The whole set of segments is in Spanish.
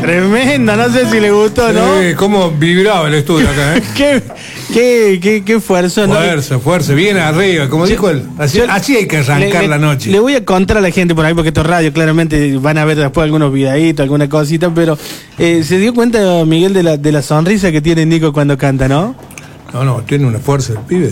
Tremenda, no sé si le gustó, ¿no? Sí, cómo vibraba el estudio acá, Qué fuerza, ¿no? Fuerza, bien arriba, como dijo él. Así hay que arrancar la noche. Le voy a contar a la gente por ahí, porque esto es radio, claramente van a ver después algunos videitos, alguna cosita, pero se dio cuenta, Miguel, de la sonrisa que tiene Nico cuando canta, ¿no? No, tiene una fuerza el pibe.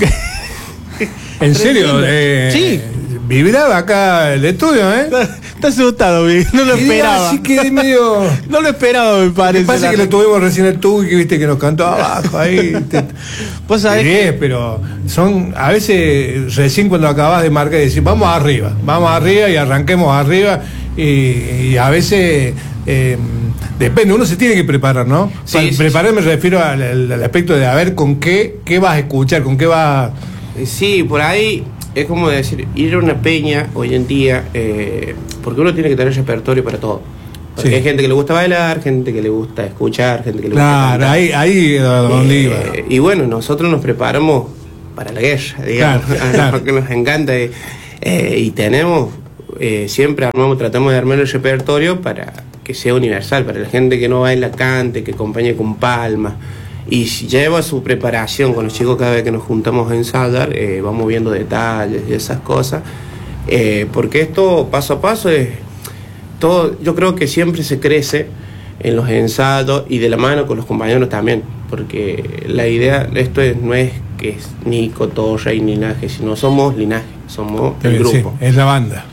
¿En serio? Sí. Vibraba acá el estudio, Está asustado, Miguel. No lo esperaba. Así que medio... No lo esperaba, me parece. Pasa que lo tuvimos recién el tubo y que viste que nos cantó abajo ahí. Vos sabés que... pero son... A veces, recién cuando acabas de marcar, decís, vamos arriba y arranquemos arriba. Y a veces... depende, uno se tiene que preparar, ¿no? Sí, preparar me refiero al aspecto de a ver con qué vas a escuchar, con qué vas... Sí, por ahí es como decir, ir a una peña hoy en día, porque uno tiene que tener repertorio para todo. Porque Sí. hay gente que le gusta bailar, gente que le gusta escuchar, gente que le gusta cantar. ahí donde iba. Y bueno, nosotros nos preparamos para la guerra, digamos, Claro. porque nos encanta. Y tenemos, siempre tratamos de armar el repertorio para que sea universal, para la gente que no baila, cante, que acompañe con palmas. Y lleva su preparación con los chicos cada vez que nos juntamos a ensayar, vamos viendo detalles y esas cosas, porque esto paso a paso es todo. Yo creo que siempre se crece en los ensayos y de la mano con los compañeros también, porque la idea de esto no es que es Nico, Torre y linaje, sino somos linaje, somos el grupo. Sí, es la banda.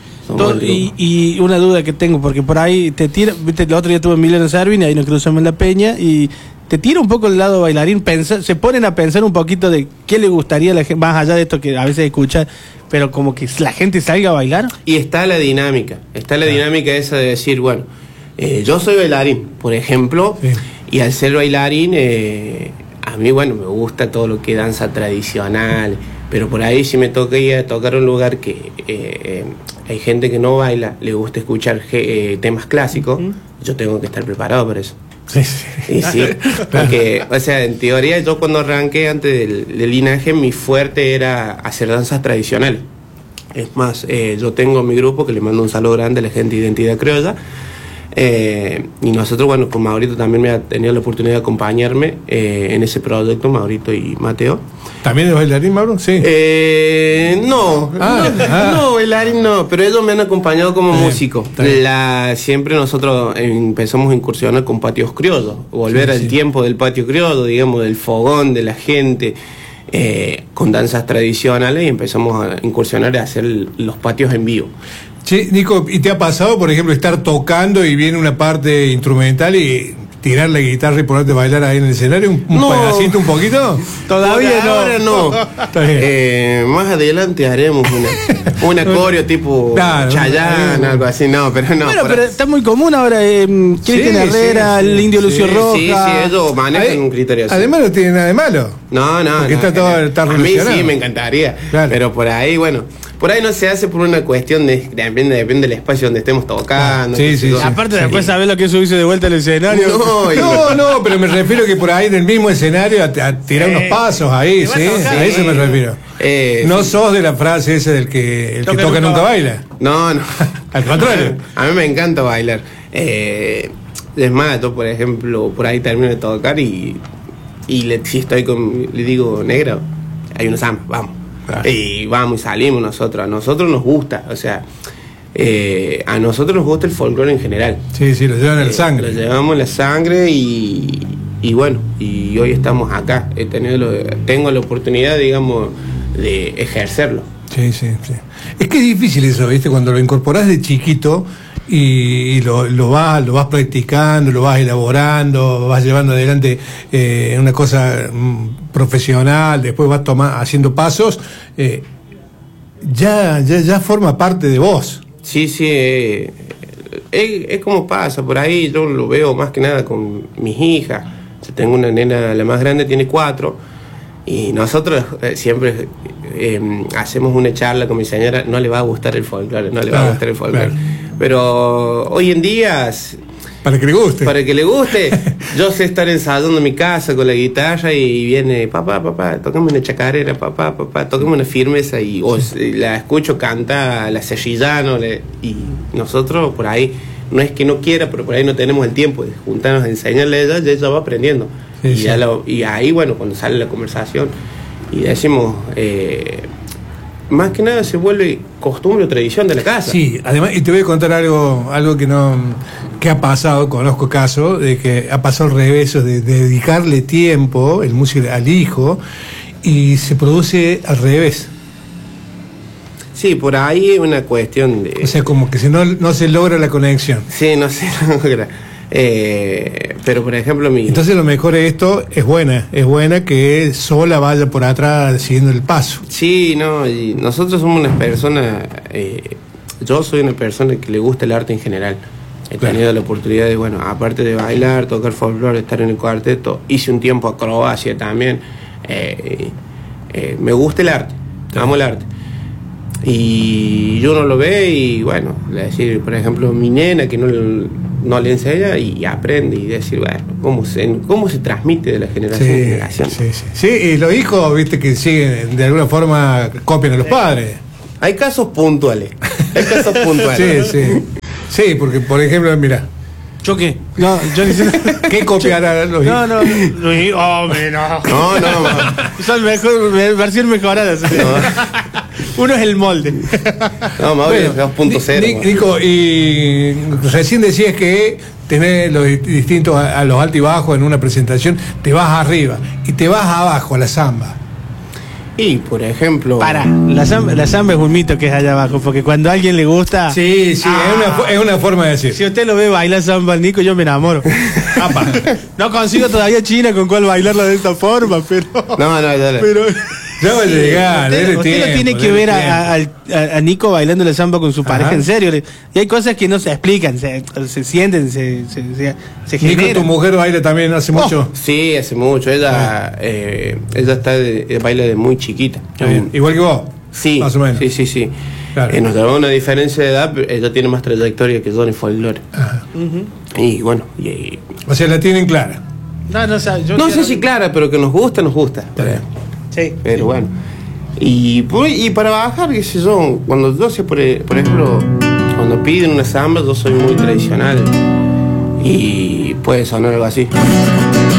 Y una duda que tengo, porque por ahí te tira, viste, el otro día tuve Emiliano Servini, ahí nos cruzamos en la peña, y te tira un poco el lado bailarín, se ponen a pensar un poquito de qué le gustaría a la gente, más allá de esto que a veces escucha, pero como que la gente salga a bailar. Y está la dinámica esa de decir, bueno, yo soy bailarín, por ejemplo, Sí. y al ser bailarín, a mí, bueno, me gusta todo lo que es danza tradicional, pero por ahí si me toca ir a tocar un lugar que hay gente que no baila, le gusta escuchar temas clásicos, yo tengo que estar preparado para eso. Sí. Y sí, porque, o sea, en teoría yo cuando arranqué antes del linaje, mi fuerte era hacer danzas tradicionales. Es más, yo tengo mi grupo, que le mando un saludo grande a la gente de Identidad Criolla, y nosotros, bueno, con Maurito también me ha tenido la oportunidad de acompañarme en ese proyecto, Maurito y Mateo. ¿También es bailarín, Mauro? Sí. No, bailarín no, pero ellos me han acompañado como músico. Siempre nosotros empezamos a incursionar con patios criollos, volver al tiempo del patio criollo, digamos, del fogón de la gente, con danzas tradicionales, y empezamos a incursionar a hacer los patios en vivo. Che, Nico, ¿y te ha pasado, por ejemplo, estar tocando y viene una parte instrumental y tirar la guitarra y ponerte a bailar ahí en el escenario? ¿Un pedacito, un poquito? Todavía no. Ahora no. Está bien. Más adelante haremos una coreo tipo Claro, Chayanne, algo así, no, pero no. Bueno, pero está muy común ahora, Cristian Herrera, el Indio Lucio Roja. Sí, ellos manejan un criterio así. Además no tiene nada de malo. No. Porque está a mí relacionado. sí me encantaría. Claro. Pero por ahí, bueno, por ahí no se hace por una cuestión depende del espacio donde estemos tocando. Sí. Aparte después sabés lo que es subirse de vuelta al escenario. No, pero me refiero que por ahí en el mismo escenario a tirar unos pasos ahí, sí, a eso me refiero. No sos de la frase esa del que el que toca nunca baila. No. Al contrario. A mí me encanta bailar. Es más, yo, por ejemplo, por ahí termino de tocar y si estoy le digo, negro, hay una samba, vamos. Claro. Y vamos y salimos nosotros. A nosotros nos gusta, o sea, a nosotros nos gusta el folclore en general. Sí, lo llevan en la sangre. Lo llevamos en la sangre y bueno, y hoy estamos acá. Tengo la oportunidad, digamos, de ejercerlo. Sí. Es que es difícil eso, ¿viste? Cuando lo incorporás de chiquito y lo vas practicando, lo vas elaborando, vas llevando adelante una cosa profesional, después vas haciendo pasos, ya forma parte de vos. Sí, es como pasa por ahí. Yo lo veo más que nada con mis hijas. Yo tengo una nena, la más grande tiene 4, y nosotros siempre hacemos una charla con mi señora. No le va a gustar el folclore, claro. Pero hoy en día, para que le guste, yo sé estar ensayando en mi casa con la guitarra y viene, papá, tocame una chacarera, papá, tocame una firmeza, la escucho canta la Serrillano, y nosotros por ahí no es que no quiera, pero por ahí no tenemos el tiempo de juntarnos a enseñarle a ella, y ella va aprendiendo. Sí, y, sí. y ahí, bueno, cuando sale la conversación y decimos, más que nada se vuelve costumbre o tradición de la casa. Sí, además, y te voy a contar algo que ha pasado, conozco casos de que ha pasado al revés, de dedicarle tiempo, el músico al hijo, y se produce al revés. Sí, por ahí es una cuestión de... O sea, como que no se logra la conexión. Sí, no sé, pero por ejemplo Entonces lo mejor de esto es buena que sola vaya por atrás siguiendo el paso. Sí, no, y nosotros somos unas personas, yo soy una persona que le gusta el arte en general. He tenido la oportunidad de, bueno, aparte de bailar, tocar folclore, estar en el cuarteto, hice un tiempo acrobacia también. Me gusta el arte, amo el arte. Y uno lo ve y bueno, le decir, por ejemplo, mi nena que no le enseña y aprende y decir, bueno, cómo se transmite de la generación en generación. Sí, y los hijos, viste, que siguen, de alguna forma copian a los padres. Hay casos puntuales. Sí, porque por ejemplo, mira. ¿Yo qué? No, yo ni sé. ¿Qué copiarán los hijos? No. Hombre, no. No. Son versión mejoradas. Uno es el molde. No, Mauricio, 2.0. Nico, y recién decías que tenés los distintos a los altos y bajos en una presentación, te vas arriba y te vas abajo a la samba. Y, por ejemplo... la samba es un mito que es allá abajo, porque cuando a alguien le gusta... Sí, es una forma de decir. Si usted lo ve bailar samba al Nico, yo me enamoro. No consigo todavía China con cuál bailarla de esta forma, pero... No, dale. Pero... Ya va a llegar. Usted lo tiene que ver a Nico bailando la samba con su pareja, en serio. Y hay cosas que no se explican, se sienten, se generan. Nico, tu mujer baila también hace mucho. Sí, hace mucho. Ella baila de muy chiquita. Igual que vos. Sí, más o menos. Sí. Claro. Nos llevamos una diferencia de edad, pero ella tiene más trayectoria que yo en el folclore. Y bueno. O sea, la tienen clara. No sé si clara, pero que nos gusta. Sí. Pero bueno. Y para bajar, qué sé yo, cuando yo sé, por ejemplo, cuando piden una samba, yo soy muy tradicional. Y puede sonar algo así.